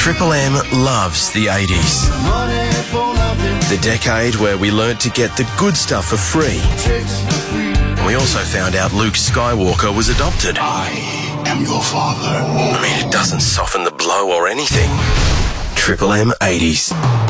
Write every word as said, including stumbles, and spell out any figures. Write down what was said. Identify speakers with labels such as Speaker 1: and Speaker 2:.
Speaker 1: Triple M loves the eighties. The decade where we learnt to get the good stuff for free. And we also found out Luke Skywalker was adopted.
Speaker 2: I am your father.
Speaker 1: I mean, it doesn't soften the blow or anything. Triple M eighties.